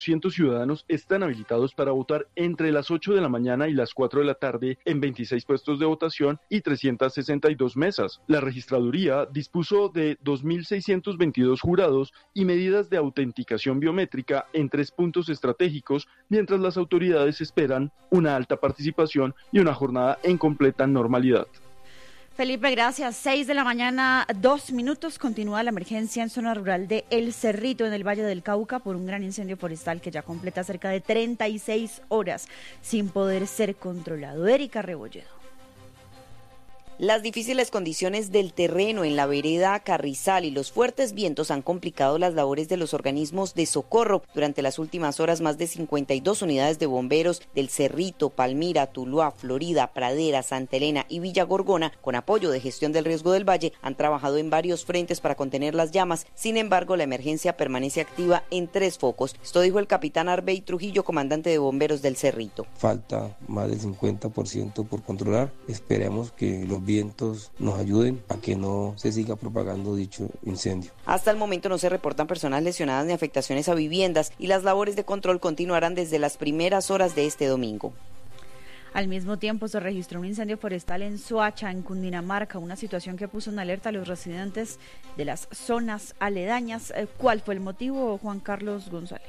ciudadanos están habilitados para votar entre las 8 de la mañana y las 4 de la tarde en 26 puestos de votación y 362 mesas. La registraduría dispuso de 2.622 jurados y medidas de autenticación biométrica en 3 puntos estratégicos, mientras las autoridades esperan una alta participación y una jornada en completa normalidad. Felipe, gracias. 6 de la mañana, 2 minutos. Continúa la emergencia en zona rural de El Cerrito, en el Valle del Cauca, por un gran incendio forestal que ya completa cerca de 36 horas sin poder ser controlado. Erika Rebolledo. Las difíciles condiciones del terreno en la vereda Carrizal y los fuertes vientos han complicado las labores de los organismos de socorro. Durante las últimas horas, más de 52 unidades de bomberos del Cerrito, Palmira, Tuluá, Florida, Pradera, Santa Elena y Villa Gorgona, con apoyo de Gestión del Riesgo del Valle, han trabajado en varios frentes para contener las llamas. Sin embargo, la emergencia permanece activa en 3 focos. Esto dijo el capitán Arbey Trujillo, comandante de bomberos del Cerrito. Falta más del 50% por controlar. Esperemos que los vientos nos ayuden a que no se siga propagando dicho incendio. Hasta el momento no se reportan personas lesionadas ni afectaciones a viviendas y las labores de control continuarán desde las primeras horas de este domingo. Al mismo tiempo se registró un incendio forestal en Soacha, en Cundinamarca, una situación que puso en alerta a los residentes de las zonas aledañas. ¿Cuál fue el motivo, Juan Carlos González?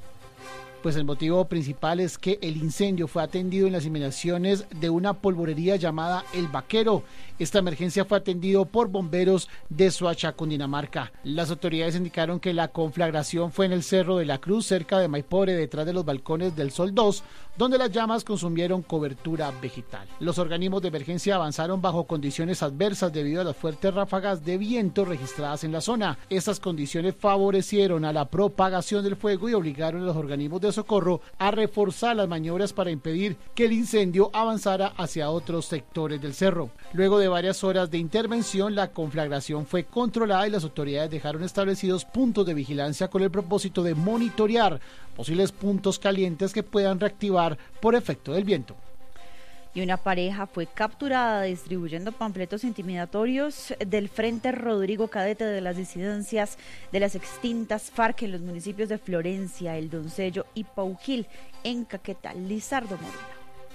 Pues el motivo principal es que el incendio fue atendido en las inmediaciones de una polvorería llamada El Vaquero. Esta emergencia fue atendido por bomberos de Soacha, Cundinamarca. Las autoridades indicaron que la conflagración fue en el Cerro de la Cruz, cerca de Maipore, detrás de los balcones del Sol 2, donde las llamas consumieron cobertura vegetal. Los organismos de emergencia avanzaron bajo condiciones adversas debido a las fuertes ráfagas de viento registradas en la zona. Estas condiciones favorecieron a la propagación del fuego y obligaron a los organismos de socorro a reforzar las maniobras para impedir que el incendio avanzara hacia otros sectores del cerro. Luego de varias horas de intervención, la conflagración fue controlada y las autoridades dejaron establecidos puntos de vigilancia con el propósito de monitorear posibles puntos calientes que puedan reactivar por efecto del viento. Y una pareja fue capturada distribuyendo panfletos intimidatorios del Frente Rodrigo Cadete de las disidencias de las extintas FARC en los municipios de Florencia, El Doncello y Paujil, en Caquetá. Lizardo Moreno.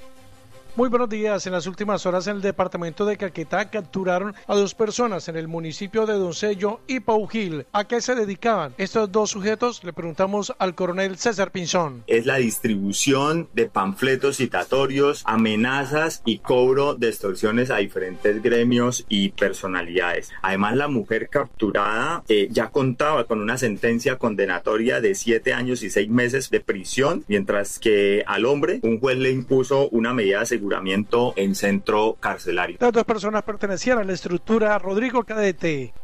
Muy buenos días. En las últimas horas en el departamento de Caquetá capturaron a 2 personas en el municipio de Doncello y Paujil. ¿A qué se dedicaban estos 2 sujetos? Le preguntamos al coronel César Pinzón. Es la distribución de panfletos citatorios, amenazas y cobro de extorsiones a diferentes gremios y personalidades. Además, la mujer capturada ya contaba con una sentencia condenatoria de 7 años y 6 meses de prisión, mientras que al hombre un juez le impuso una medida de aseguramiento en centro carcelario. Las 2 personas pertenecían a la estructura Rodrigo Cadete.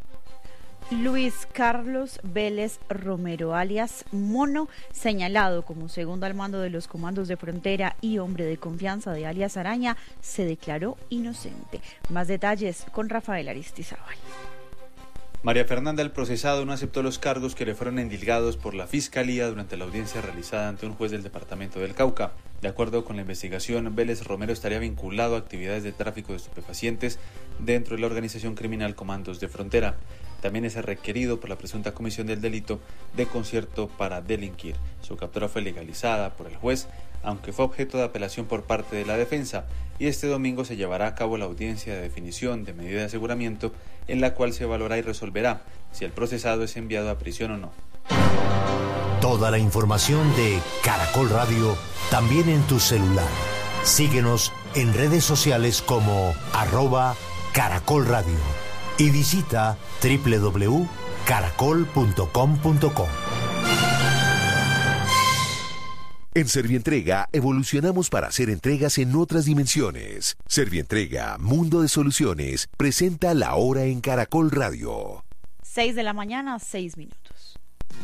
Luis Carlos Vélez Romero, alias Mono, señalado como segundo al mando de los comandos de frontera y hombre de confianza de alias Araña, se declaró inocente. Más detalles con Rafael Aristizábal. María Fernanda, el procesado, no aceptó los cargos que le fueron endilgados por la Fiscalía durante la audiencia realizada ante un juez del departamento del Cauca. De acuerdo con la investigación, Vélez Romero estaría vinculado a actividades de tráfico de estupefacientes dentro de la organización criminal Comandos de Frontera. También es requerido por la presunta comisión del delito de concierto para delinquir. Su captura fue legalizada por el juez, aunque fue objeto de apelación por parte de la defensa, y este domingo se llevará a cabo la audiencia de definición de medida de aseguramiento, en la cual se evaluará y resolverá si el procesado es enviado a prisión o no. Toda la información de Caracol Radio también en tu celular. Síguenos en redes sociales como @Caracol Radio y visita www.caracol.com.co. En Servientrega evolucionamos para hacer entregas en otras dimensiones. Servientrega, Mundo de Soluciones, presenta La Hora en Caracol Radio. 6 de la mañana, 6 minutos.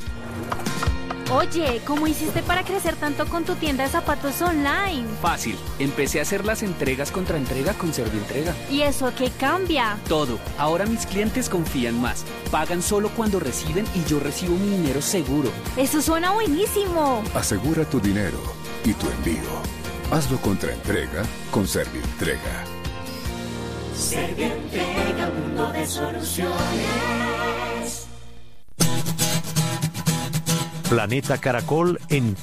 Oye, ¿cómo hiciste para crecer tanto con tu tienda de zapatos online? Fácil, empecé a hacer las entregas contra entrega con Servientrega. ¿Y eso qué cambia? Todo, ahora mis clientes confían más, pagan solo cuando reciben y yo recibo mi dinero seguro. ¡Eso suena buenísimo! Asegura tu dinero y tu envío. Hazlo contra entrega con Servientrega. Servientrega, mundo de soluciones. Planeta Caracol en